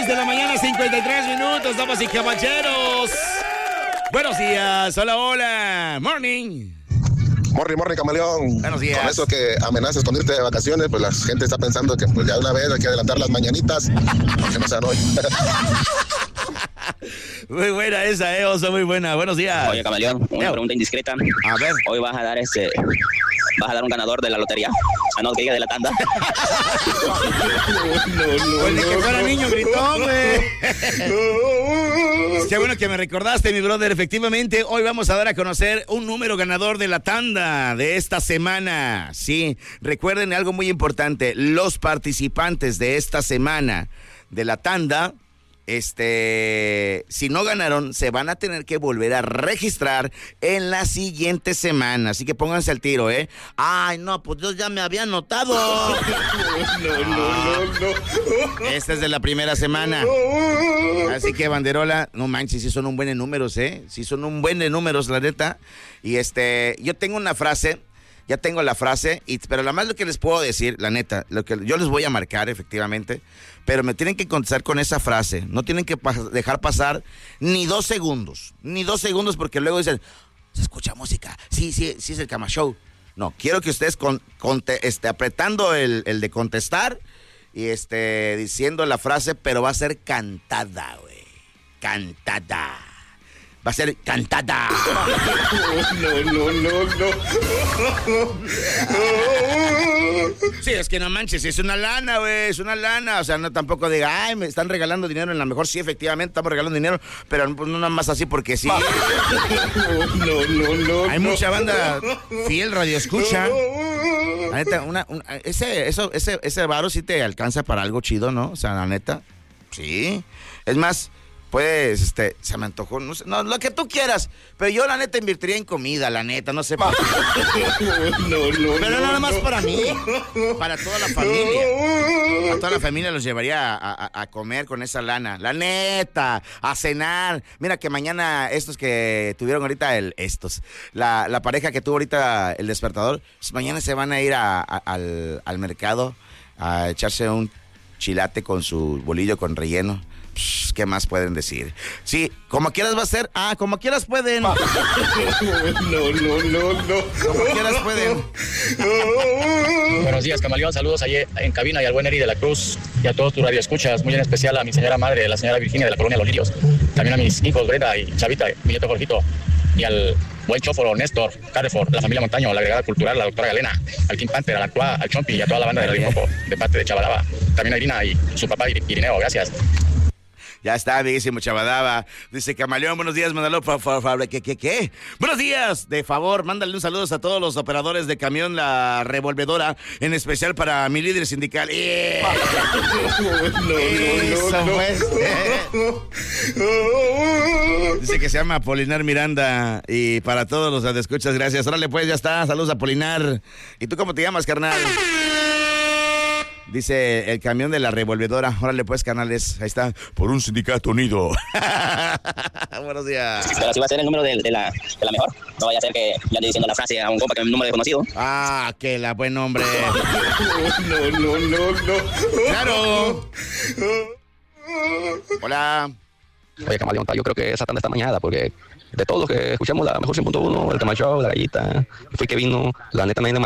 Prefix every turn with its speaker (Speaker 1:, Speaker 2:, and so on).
Speaker 1: 6 de la mañana, 53 minutos, damas y caballeros. Buenos días, hola, hola. Morning.
Speaker 2: Morning, camaleón.
Speaker 1: Buenos días.
Speaker 2: Con eso que amenazas con irte de vacaciones, pues la gente está pensando que pues ya una vez hay que adelantar las mañanitas, porque no sean hoy.
Speaker 1: Muy buena esa, Oso, muy buena. Buenos días.
Speaker 3: Oye, camaleón, una pregunta indiscreta.
Speaker 1: A ver.
Speaker 3: Hoy vas a dar un ganador de la lotería. Ah, no, que diga de la tanda.
Speaker 1: Pues ni que fuera niño gritón, güey. Qué bueno que me recordaste, mi brother. Efectivamente, hoy vamos a dar a conocer un número ganador de la tanda de esta semana. Sí, recuerden algo muy importante. Los participantes de esta semana de la tanda, si no ganaron, se van a tener que volver a registrar en la siguiente semana. Así que pónganse al tiro, ¿eh? Ay, no, pues yo ya me había anotado. No. Esta es de la primera semana. Así que, banderola, no manches, sí son un buen de números, ¿eh? Sí son un buen de números, la neta. Y yo tengo una frase. Ya tengo la frase, pero lo más lo que les puedo decir, la neta, lo que yo les voy a marcar efectivamente, pero me tienen que contestar con esa frase. No tienen que dejar pasar ni 2 segundos, porque luego dicen, se escucha música, sí, es el Cama Show. No, quiero que ustedes apretando el de contestar y diciendo la frase, pero va a ser cantada, güey. Cantada. Va a ser cantada. No. Sí, es que no manches, es una lana, güey, es una lana. O sea, no tampoco diga, ay, me están regalando dinero. En la mejor sí, efectivamente, estamos regalando dinero, pero pues, no nada más así porque sí. No. Hay mucha banda fiel, radio escucha. La neta, ese varo sí te alcanza para algo chido, ¿no? O sea, la neta, sí. Es más, pues, se me antojó, no sé, no, lo que tú quieras, pero yo la neta invertiría en comida, la neta, no sé por qué. Pero nada más para mí, para toda la familia. A toda la familia los llevaría a comer con esa lana, la neta, a cenar. Mira que mañana estos que tuvieron ahorita la pareja que tuvo ahorita el despertador, pues mañana se van a ir al mercado a echarse un chilate con su bolillo con relleno. ¿Qué más pueden decir? Sí, como quieras va a ser. Ah, como quieras pueden. No. Como quieras pueden.
Speaker 4: Buenos días, camaleón. Saludos allí en cabina y al buen Eri de la Cruz y a todos tus radioescuchas. Muy en especial a mi señora madre, la señora Virginia de la colonia Los Lirios. También a mis hijos Brenda y Chavita, mi nieto Jorgito. Y al buen chóforo Néstor, Carrefour, la familia Montaño, la agregada cultural, la doctora Galena, al Team Panther, al Actua, al Chompi y a toda la banda de Radio Coco, de parte de Chabalaba. También a Irina y su papá Irineo. Gracias.
Speaker 1: Ya está, amiguísimo Chabadaba. Dice Camaleón, buenos días, mándalo, por favor. ¿Qué? Buenos días, de favor, mándale un saludo a todos los operadores de camión La Revolvedora, en especial para mi líder sindical. Dice que se llama Apolinar Miranda, y para todos los radioescuchas, gracias. Órale, pues, ya está, saludos a Apolinar. ¿Y tú cómo te llamas, carnal? Dice el camión de La Revolvedora. Órale pues, canales. Ahí está. Por un sindicato unido. Buenos días.
Speaker 3: Pero si va a ser el número de la mejor. No vaya a ser que le ande diciendo la frase a un compa que es un número desconocido.
Speaker 1: Ah, que la buen hombre. No. Claro. Hola.
Speaker 4: Oye, camaleón, yo creo que esa tanda está mañada porque de todos los que escuchamos la mejor 100.1, el Cama Show, la gallita, fue el que vino, la neta nadie